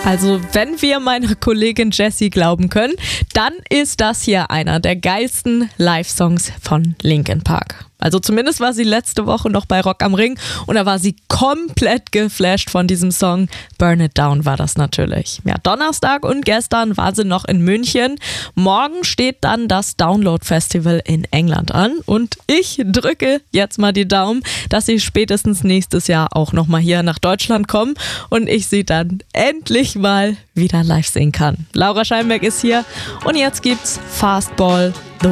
Also wenn wir meiner Kollegin Jessie glauben können, dann ist das hier einer der geilsten Live-Songs von Linkin Park. Also zumindest war sie letzte Woche noch bei Rock am Ring und da war sie komplett geflasht von diesem Song. Burn It Down war das natürlich. Ja, Donnerstag und gestern war sie noch in München. Morgen steht dann das Download Festival in England an und ich drücke jetzt mal die Daumen, dass sie spätestens nächstes Jahr auch nochmal hier nach Deutschland kommen und ich sie dann endlich mal wieder live sehen kann. Laura Scheinberg ist hier und jetzt gibt's Fastball.